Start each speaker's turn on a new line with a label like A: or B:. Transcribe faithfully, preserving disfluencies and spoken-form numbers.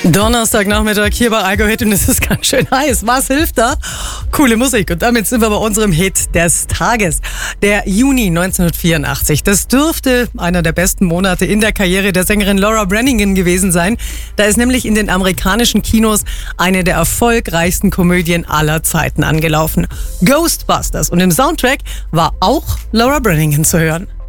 A: Donnerstagnachmittag hier bei Algo Hit und es ist ganz schön heiß. Was hilft da? Coole Musik. Und damit sind wir bei unserem Hit des Tages. Der Juni neunzehnhundertvierundachtzig. Das dürfte einer der besten Monate in der Karriere der Sängerin Laura Branigan gewesen sein. Da ist nämlich in den amerikanischen Kinos eine der erfolgreichsten Komödien aller Zeiten angelaufen. Ghostbusters. Und im Soundtrack war auch Laura Branigan zu hören.